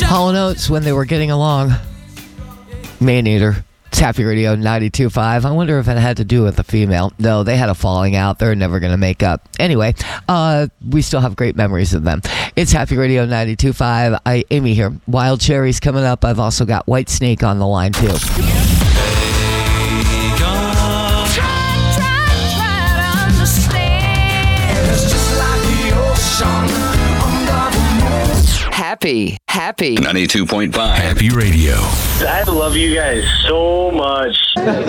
Hall & Oates when they were getting along. Maneater. It's Happy Radio 92.5. I wonder if it had to do with the female. No, they had a falling out. They're never going to make up. Anyway, we still have great memories of them. It's Happy Radio 92.5. Amy here. Wild Cherries coming up. I've also got White Snake on the line, too. Happy 92.5 Happy Radio. I love you guys so much.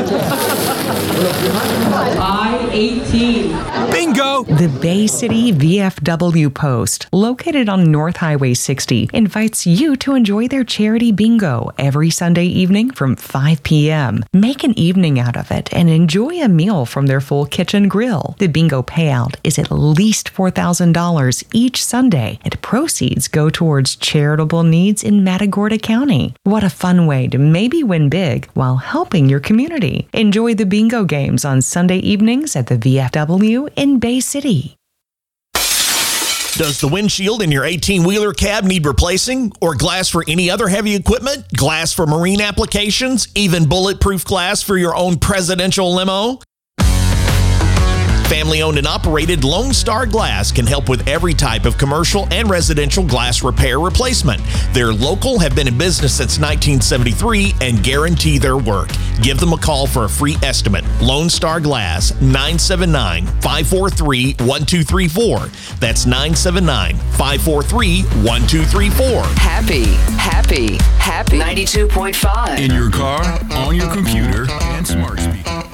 I-18. Bingo! The Bay City VFW Post, located on North Highway 60, invites you to enjoy their charity bingo every Sunday evening from 5 p.m. Make an evening out of it and enjoy a meal from their full kitchen grill. The bingo payout is at least $4,000 each Sunday, and proceeds go towards charitable needs in Matagorda County. What a fun way to maybe win big while helping your community. Enjoy the bingo games on Sunday evenings at the VFW in Bay City. Does the windshield in your 18-wheeler cab need replacing? Or glass for any other heavy equipment? Glass for marine applications? Even bulletproof glass for your own presidential limo? Family-owned and operated Lone Star Glass can help with every type of commercial and residential glass repair replacement. They're local, have been in business since 1973, and guarantee their work. Give them a call for a free estimate. Lone Star Glass, 979-543-1234. That's 979-543-1234. Happy 92.5. In your car, on your computer, and smart speaker.